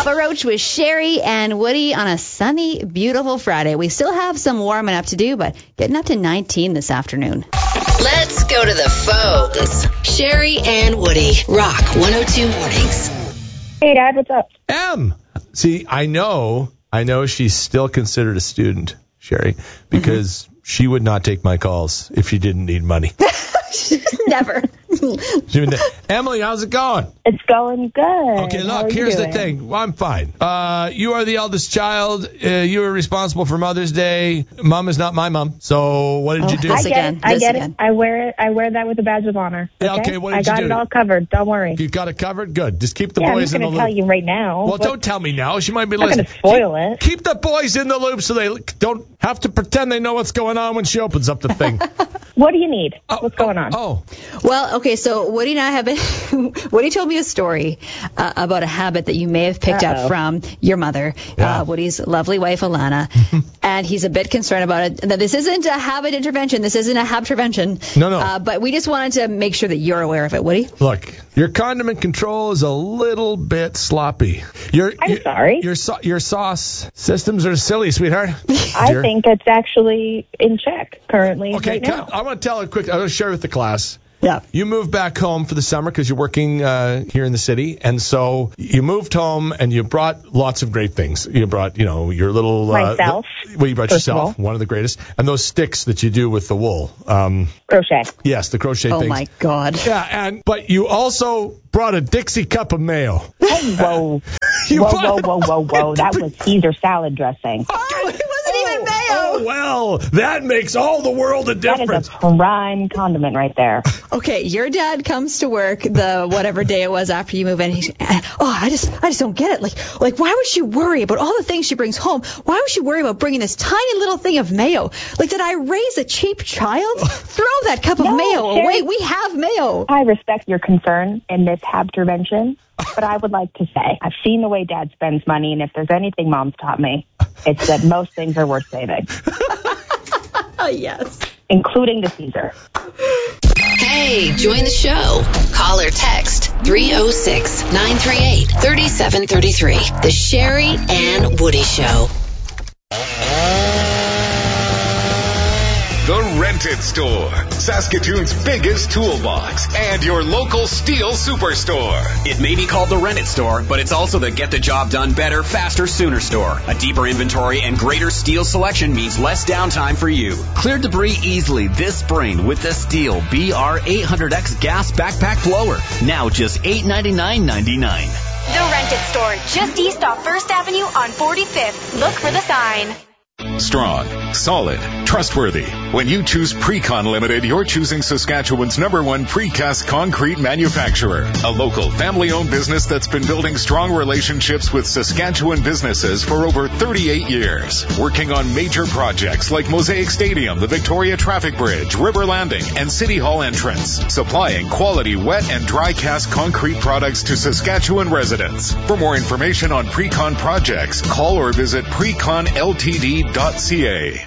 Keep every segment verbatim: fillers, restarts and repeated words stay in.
Papa Roach with Sherry and Woody on a sunny, beautiful Friday. We still have some warming up to do, but getting up to nineteen this afternoon. Let's go to the phones. Sherry and Woody, Rock one oh two Mornings. Hey, Dad, what's up? Em. See, I know, I know she's still considered a student, Sherry, because mm-hmm. she would not take my calls if she didn't need money. Never. Emily, how's it going? It's going good. Okay, look, here's the thing. Well, I'm fine. Uh, you are the eldest child. Uh, you are responsible for Mother's Day. Mom is not my mom. So what did oh, you do? I get again. it. I this get again. it. I wear it. I wear that with a badge of honor. Okay. Yeah, okay, what did I you got do? it all covered. Don't worry. You got it covered? Good. Just keep the yeah, boys I'm in the not going loop. to tell you right now. Well, don't tell me now. She might be I'm listening. not going to spoil keep, it. Keep the boys in the loop so they don't have to pretend they know what's going on when she opens up the thing. What do you need? Oh, What's going on? Oh. Well, okay, so Woody and I have been, Woody told me a story uh, about a habit that you may have picked Uh-oh. up from your mother, Yeah. uh, Woody's lovely wife, Alana, and he's a bit concerned about it. That this isn't a habit intervention. This isn't a habtervention. No, no. Uh, but we just wanted to make sure that you're aware of it, Woody. Look, your condiment control is a little bit sloppy. Your, I'm your, sorry. Your, so, your sauce systems are silly, sweetheart. I Your- think it's actually in check currently Okay, right now. I want to tell a quick, I want to share with the class. Yeah. You moved back home for the summer because you're working uh, here in the city, and so you moved home and you brought lots of great things. You brought, you know, your little uh, Myself, the, well, you brought first of yourself, all. one of the greatest, and those sticks that you do with the wool. Um, Crochet. yes, the crochet Oh, things. my God. Yeah, and but you also brought a Dixie cup of mayo. Whoa. You whoa, brought- whoa, whoa, whoa, whoa. That was Caesar salad dressing. Oh, it wasn't even mayo. Oh, well, that makes all the world of That is difference. a prime condiment right there. Okay, your dad comes to work the whatever day it was after you move in. He's, oh, I just, I just don't get it. Like, like, why would she worry about all the things she brings home? Why would she worry about bringing this tiny little thing of mayo? Like, did I raise a cheap child? Throw that cup of No, mayo Sherry. away. We have mayo. I respect your concern in this habtervention, but I would like to say I've seen the way Dad spends money, and if there's anything Mom's taught me, it's that most things are worth saving, Oh, yes. including the Caesar. Hey, join the show. Call or text three oh six, nine three eight, three seven three three. The Sherry and Woody Show. The Rented Store, Saskatoon's biggest toolbox, and your local steel superstore. It may be called the Rented Store, but it's also the Get the Job Done Better, Faster, Sooner store. A deeper inventory and greater steel selection means less downtime for you. Clear debris easily this spring with the Steel B R eight hundred X gas backpack blower. Now just eight ninety-nine ninety-nine. The Rented Store, just east off First Avenue on forty-fifth. Look for the sign. Strong, solid, trustworthy. When you choose Precon Limited, you're choosing Saskatchewan's number one precast concrete manufacturer. A local, family-owned business that's been building strong relationships with Saskatchewan businesses for over thirty-eight years. Working on major projects like Mosaic Stadium, the Victoria Traffic Bridge, River Landing, and City Hall entrance. Supplying quality wet and dry cast concrete products to Saskatchewan residents. For more information on Precon projects, call or visit precon l t d dot c a.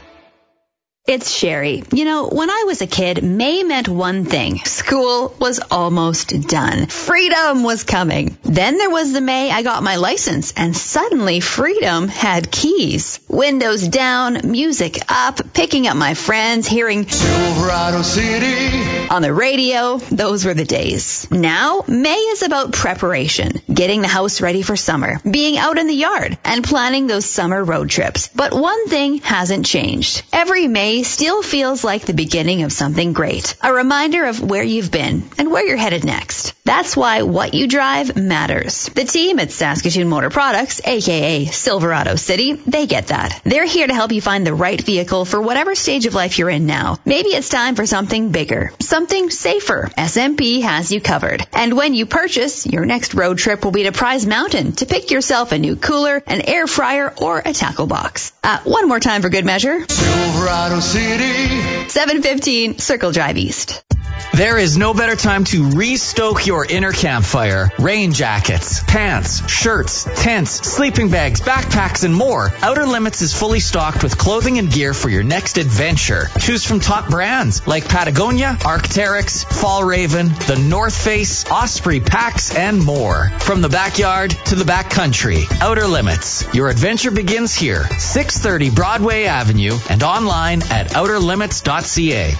It's Sherry. You know, when I was a kid, May meant one thing. School was almost done. Freedom was coming. Then there was the May I got my license, and suddenly freedom had keys. Windows down, music up, picking up my friends, hearing Silverado City on the radio. Those were the days. Now, May is about preparation, getting the house ready for summer, being out in the yard, and planning those summer road trips. But one thing hasn't changed. Every May still feels like the beginning of something great. A reminder of where you've been and where you're headed next. That's why what you drive matters. The team at Saskatoon Motor Products, aka Silverado City, they get that. They're here to help you find the right vehicle for whatever stage of life you're in now. Maybe it's time for something bigger, something safer. S M P has you covered. And when you purchase, your next road trip will be to Prize Mountain to pick yourself a new cooler, an air fryer, or a tackle box. Uh, one more time for good measure. Silverado City. seven fifteen Circle Drive East. There is no better time to re-stoke your inner campfire. Rain jackets, pants, shirts, tents, sleeping bags, backpacks, and more. Outer Limits is fully stocked with clothing and gear for your next adventure. Choose from top brands like Patagonia, Arc'teryx, Fjällräven, the North Face, Osprey packs, and more. From the backyard to the backcountry, Outer Limits. Your adventure begins here. six thirty Broadway Avenue and online at outer limits dot c a.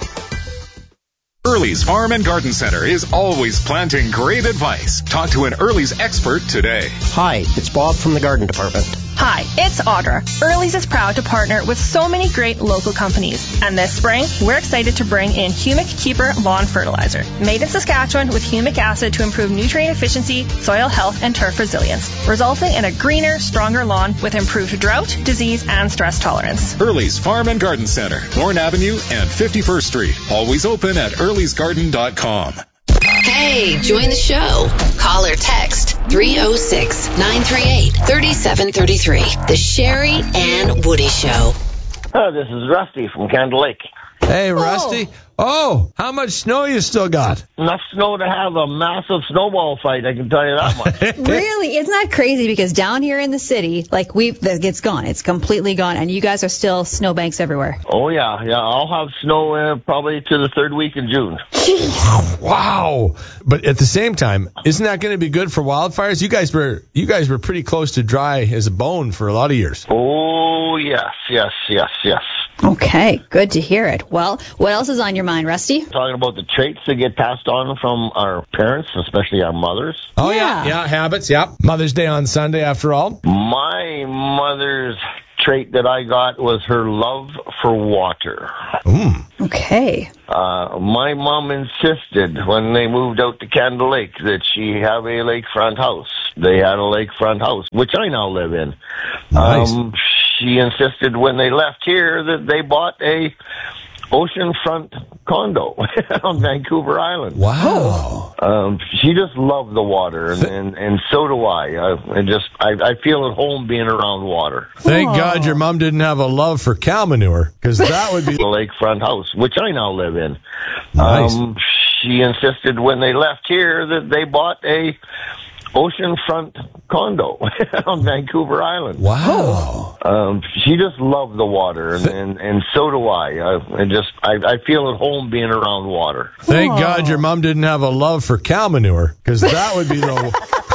Early's Farm and Garden Center is always planting great advice. Talk to an Early's expert today. Hi, it's Bob from the Garden Department. Hi, it's Audra. Early's is proud to partner with so many great local companies. And this spring, we're excited to bring in Humic Keeper Lawn Fertilizer. Made in Saskatchewan with humic acid to improve nutrient efficiency, soil health, and turf resilience, resulting in a greener, stronger lawn with improved drought, disease, and stress tolerance. Early's Farm and Garden Center, Lorne Avenue and fifty-first Street. Always open at earlys garden dot com. Hey, join the show. Call or text three oh six, nine three eight, three seven three three. The Sherry and Woody Show. Oh, this is Rusty from Candle Lake. Hey, Rusty. Oh, how much snow you still got? Enough snow to have a massive snowball fight, I can tell you that much. Really? Isn't that crazy? Because down here in the city, like, we've, it's gone. It's completely gone. And you guys are still snowbanks everywhere. Oh, yeah. Yeah, I'll have snow uh, probably to the third week in June. Wow. But at the same time, isn't that going to be good for wildfires? You guys were you guys were pretty close to dry as a bone for a lot of years. Oh, yes, yes, yes, yes. Okay, good to hear it. Well, what else is on your mind, Rusty? Talking about the traits that get passed on from our parents, especially our mothers. Oh, yeah, yeah, yeah habits, yeah. Mother's Day on Sunday, after all. My mother's trait that I got was her love for water. Mm. Okay. Uh, my mom insisted when they moved out to Candle Lake that she have a lakefront house. They had a lakefront house, which I now live in. Nice. Um, she insisted when they left here that they bought a oceanfront condo on Vancouver Island. Wow. Um, she just loved the water, and, and, and so do I. I, I just I, I feel at home being around water. Thank Aww. God your mom didn't have a love for cow manure, because that would be... The lakefront house, which I now live in. Nice. Um, she insisted when they left here that they bought a oceanfront condo on Vancouver Island. Wow. Um, she just loved the water, and, and, and so do I. I, I just I, I feel at home being around water. Thank Aww. God your mom didn't have a love for cow manure, because that would be the